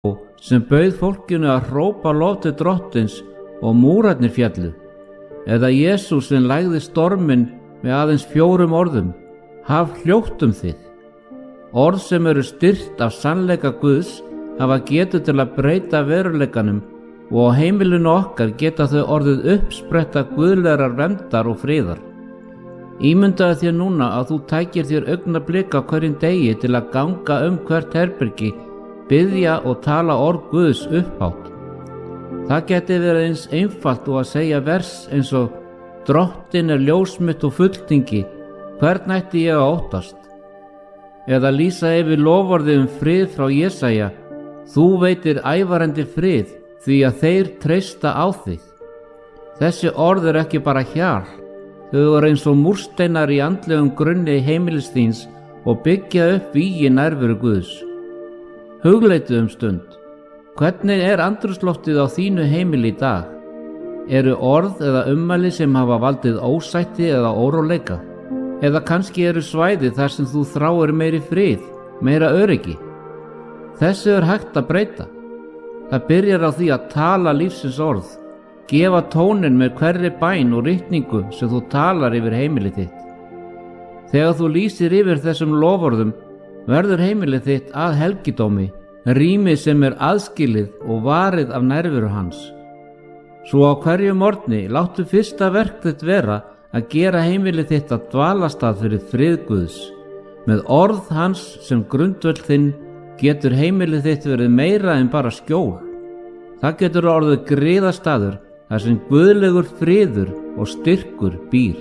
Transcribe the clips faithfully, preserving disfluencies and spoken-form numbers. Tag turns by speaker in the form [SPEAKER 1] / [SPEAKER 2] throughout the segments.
[SPEAKER 1] sem bauð fólkinu að hrópa lof til drottins og múrarnir fjallu, eða Jesús sem lægði storminn með aðeins fjórum orðum: haf hljótt um þig. Orð sem eru styrkt af sannleika Guðs hafa getu til að breyta veruleikanum, og á heimilinu okkar geta þau orðið uppspretta guðlegrar verndar og friðar. Ímyndaðu þér núna að þú tækir þér augnablik á hverjum degi til að ganga um hvert herbergi, biðja og tala orð Guðs upphátt. Það geti verið eins einfalt og að segja vers eins og: Drottin er ljós mitt og fulltingi, hvern ætti ég að óttast? Eða lýsa yfir loforði um frið frá Jesaja: þú veitir ævarandi frið, því að þeir treysta á þig. Þessi orð er ekki bara hjal, þau eru eins og múrsteinar í andlegum grunni heimilis þíns og byggja upp vígi nærveru Guðs. Hugleitu um stund. Hvernig er andrúmsloftið á þínu heimili í dag? Eru orð eða ummæli sem hafa valdið ósætti eða óróleika? Eða kannski eru svæði þar sem þú þráir meiri frið, meira öryggi? Þessu er hægt að breyta. Það byrjar á því að tala lífsins orð, gefa tónin með hverri bæn og ritningu sem þú talar yfir heimilið þitt. Þegar þú lýsir yfir þessum loforðum, verður heimilið þitt að helgidómi, rými sem er aðskilið og varið af nærveru hans. Svo á hverju morgni láttu fyrsta verk þitt vera að gera heimilið þitt að dvalastað fyrir frið Guðs. Með orð hans sem grundvöll þinn getur heimilið þitt verið meira en bara skjól. Það getur orðið griðastaður þar sem guðlegur friður og styrkur býr.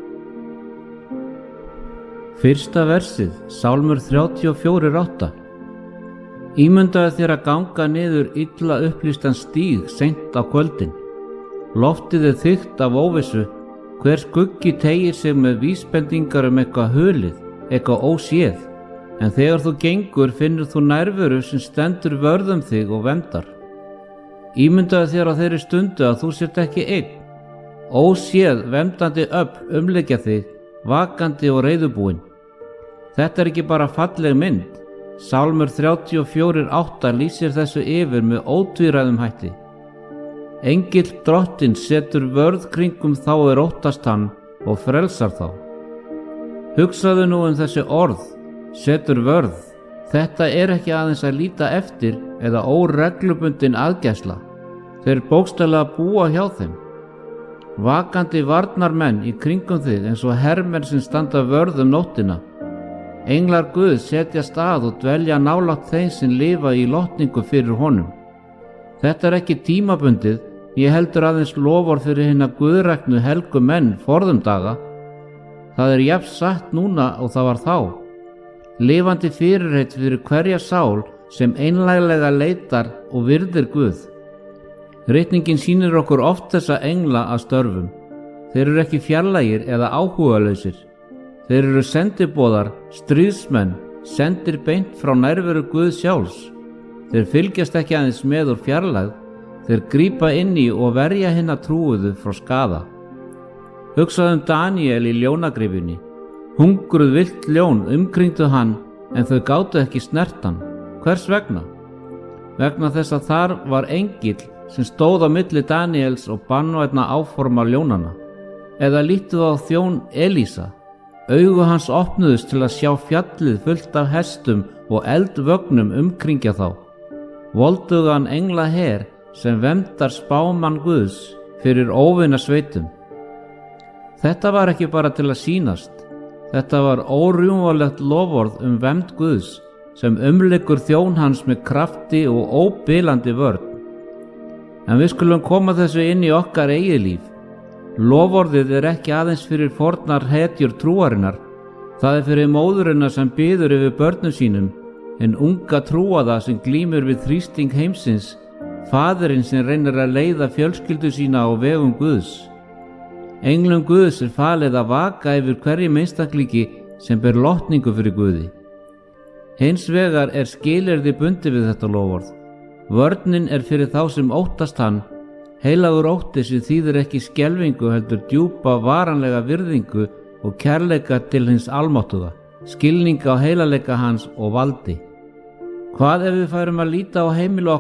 [SPEAKER 1] Fyrsta versið, Sálmur þrjátíu og fjögur átta. Ímyndaðu þér að ganga niður illa upplýstan stíg seint á kvöldin. Loftið er þykkt af óvissu, hver skuggi teygir sig með vísbendingar um eitthvað hulið, eitthvað óséð, en þegar þú gengur finnur þú nærveru sem stendur vörð um þig og verndar. Ímyndaðu þér á þeirri stundu að þú sért ekki einn. Óséð verndandi öfl umleikja þig, vakandi og reiðubúin. Þetta er ekki bara falleg mynd. Sálmur þrjátíu og fjögur átta lýsir þessu yfir með ótvíræðum hætti. Engill drottins setur vörð kringum þá er óttast hann og frelsar þá. Hugsaðu nú um þessi orð, setur vörð. Þetta er ekki aðeins að líta eftir eða óreglubundin aðgæsla. Þeir bókstaflega búa hjá þeim. Vakandi varnarmenn í kringum þig eins og hermenn sem standa vörð um nóttina. Englar Guð setjast að og dvelja nálægt þeim sem lifa í lotningu fyrir honum. Þetta er ekki tímabundið, ég heldur aðeins lofar fyrir hinna guðræknu helgu menn forðum daga. Það er jafn satt núna og það var þá. Lifandi fyrirheit fyrir hverja sál sem einlæglega leitar og virðir Guð. Ritningin sýnir okkur oft þessa engla að störfum. Þeir eru ekki fjarlægir eða áhugalausir. Þeir eru sendiboðar, stríðsmenn, sendir beint frá nærveru Guðs sjálfs. Þeir fylgjast ekki aðeins með úr fjarlægð, þeir grípa inn í og verja hinna trúuðu frá skaða. Hugsaðu um Daníel í ljónagryfjunni. Hungruð villt ljón umkringdu hann, en þau gátu ekki snert hann. Hvers vegna? Vegna þess að þar var engill sem stóð á milli Daníels og banvænna áforma ljónana. Eða lítu á þjón Elísa. Augu hans opnuðust til að sjá fjallið fullt af hestum og eldvögnum umkringja þá. Voldugan engla her sem verndar spámann Guðs fyrir óvina sveitum. Þetta var ekki bara til að sýnast. Þetta var órjúmvalegt loforð um vernd Guðs sem umlykur þjón hans með krafti og óbilandi vörn. En við skulum koma þessu inn í okkar eigið líf. Loforðið er ekki aðeins fyrir fornar hetjur trúarinnar. Það er fyrir móðurina sem biður yfir börnum sínum, en unga trúaða sem glímur við þrýsting heimsins, faðirinn sem reynir að leiða fjölskyldu sína á vegum Guðs. Englum Guðs er falið að vaka yfir hverjum einstaklingi sem ber lotningu fyrir Guði. Hins vegar er skilyrði bundið við þetta loforð. Vörnin er fyrir þá sem óttast hann. Heilagur ótti sem þýðir ekki skelfingu heldur djúpa varanlega virðingu og kærleika til hins almáttuga, skilning á heilaleika hans og valdi. Hvað ef við færum að líta á heimili